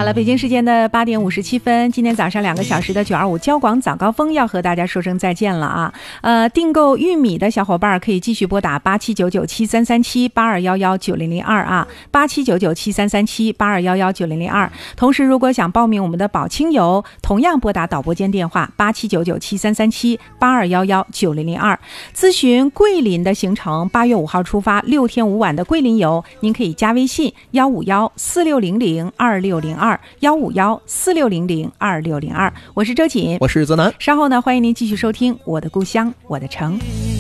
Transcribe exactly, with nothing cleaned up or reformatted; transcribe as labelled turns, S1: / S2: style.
S1: 好了，北京时间的八点五十七分，今天早上两个小时的九二五交广早高峰要和大家说声再见了啊！呃，订购玉米的小伙伴可以继续拨打八七九九七三三七八二幺幺九零零二啊，八七九九七三三七八二幺幺九零零二。同时，如果想报名我们的宝清油，同样拨打导播间电话八七九九七三三七八二幺幺九零零二。咨询桂林的行程，八月五号出发，六天五晚的桂林游，您可以加微信幺五幺四六零零二六零二幺五幺四六零零二六零二。我是周瑾，
S2: 我是泽南。
S1: 稍后呢，欢迎您继续收听《我的故乡我的城》。